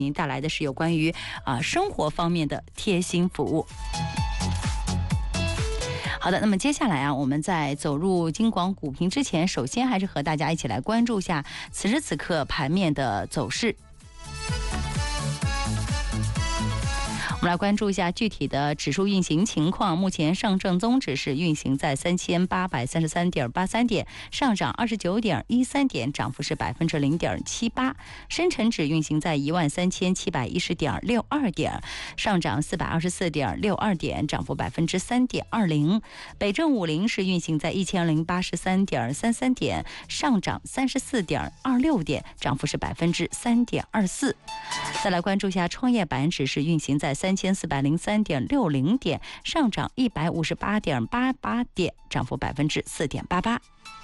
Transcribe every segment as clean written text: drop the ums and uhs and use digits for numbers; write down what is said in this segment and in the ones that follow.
您带来的是有关于生活方面的贴心服务。好的，那么接下来我们在走入金广股评之前，首先还是和大家一起来关注一下此时此刻盘面的走势。我们来关注一下具体的指数运行情况。目前上证综指是运行在3833.83点，上涨29.13点，涨幅是0.78%。深成指运行在13710.62点，上涨424.62点，涨幅3.20%。北证50是运行在1083.33点，上涨34.26点，涨幅是3.24%。再来关注一下创业板指是运行在3403.60点，上涨158.88点，涨幅4.88%。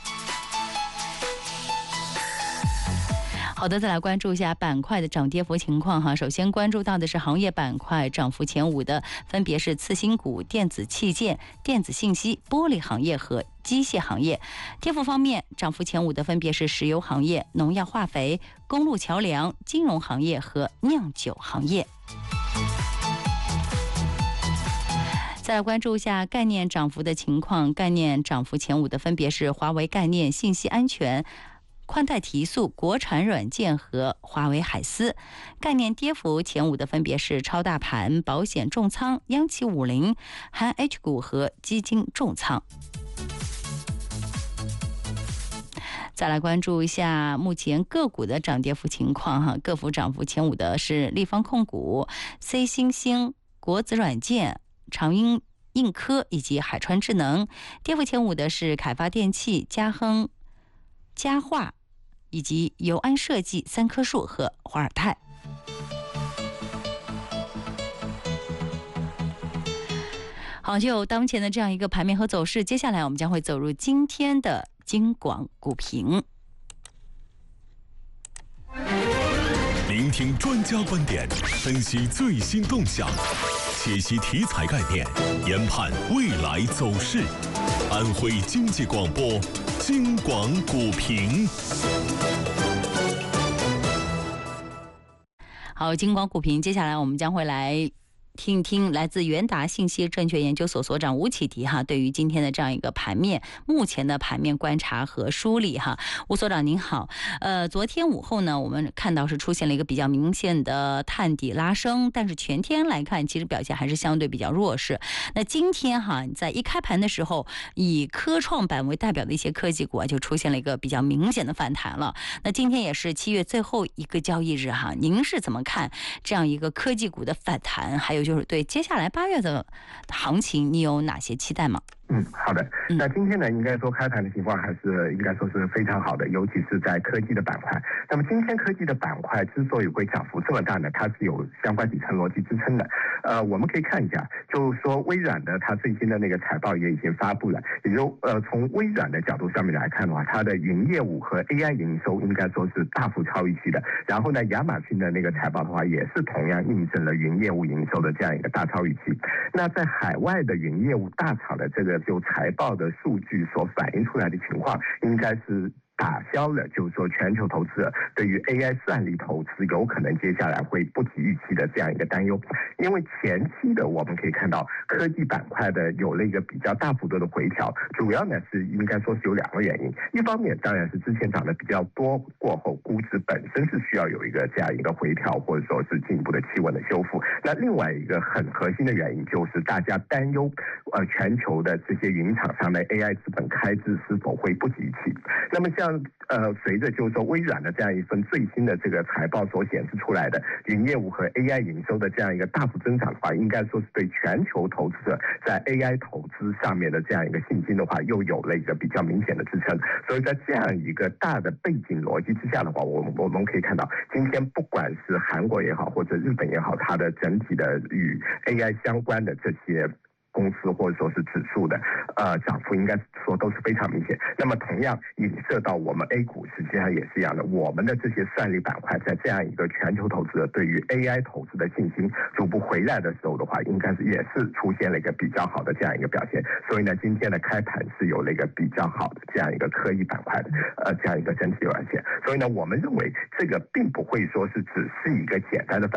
好的，再来关注一下板块的涨跌幅情况首先关注到的是行业板块，涨幅前5的分别是次新股、电子器件、电子信息、玻璃行业和机械行业。跌幅方面，涨幅前5的分别是石油行业、农药化肥、公路桥梁、金融行业和酿酒行业。再来关注一下概念涨幅的情况，概念涨幅前5的分别是华为概念、信息安全、宽带提速、国产软件和华为海思。概念跌幅前5的分别是超大盘、保险重仓、央企50、含 H 股和基金重仓。再来关注一下目前个股的涨跌幅情况个股涨幅前5的是立方控股、C 星星、国子软件、长英硬科以及海川智能。跌幅前5的是凯发电器、嘉亨、嘉化以及友安设计、三棵树和华尔泰。好，就当前的这样一个盘面和走势，接下来我们将会走入今天的金广股评。 聆听专家观点，分析最新动向，解析题材概念，研判未来走势。安徽经济广播金广股评。 好，金广股评，接下来我们将会来听一听来自元达信息证券研究所所长吴启迪对于今天的这样一个盘面，目前的盘面观察和梳理吴所长您好。昨天午后呢，我们看到是出现了一个比较明显的探底拉升，但是全天来看，其实表现还是相对比较弱势。那今天在一开盘的时候，以科创板为代表的一些科技股就出现了一个比较明显的反弹了。那今天也是7月最后一个交易日您是怎么看这样一个科技股的反弹？还有就是对接下来8月的行情，你有哪些期待吗？ 好的。那今天呢，应该说开盘的情况还是应该说是非常好的，尤其是在科技的板块。那么今天科技的板块之所以会涨幅这么大呢，它是有相关底层逻辑支撑的。我们可以看一下，就是说微软的它最新的那个财报也已经发布了，也就从微软的角度上面来看的话，它的云业务和 AI 营收应该说是大幅超预期的。然后呢，亚马逊的那个财报的话，也是同样印证了云业务营收的这样一个大超预期。那在海外的云业务大厂的这个就财报的数据所反映出来的情况，应该是打消了就是说全球投资者对于 AI 算力投资有可能接下来会不及预期的这样一个担忧。因为前期的我们可以看到科技板块的有了一个比较大幅度的回调，主要呢是应该说是有2个原因。一方面当然是之前涨得比较多过后，估值本身是需要有一个这样一个回调，或者说是进一步的企稳的修复。那另外一个很核心的原因就是大家担忧全球的这些云厂商的 AI 资本开支是否会不及预期。那么像随着就是说微软的这样一份最新的这个财报所显示出来的云业务和 AI 营收的这样一个大幅增长的话，应该说是对全球投资者在 AI 投资上面的这样一个信心的话，又有了一个比较明显的支撑。所以在这样一个大的背景逻辑之下的话，我们可以看到，今天不管是韩国也好，或者日本也好，它的整体的与 AI 相关的这些公司或者说是指数的涨幅应该说都是非常明显。那么同样影射到我们 A 股，实际上也是一样的。我们的这些算力板块在这样一个全球投资者对于 AI 投资的信心逐步回来的时候的话，应该是也是出现了一个比较好的这样一个表现。所以呢，今天的开盘是有了一个比较好的这样一个科技板块的这样一个整体表现。所以呢，我们认为这个并不会说是只是一个简单的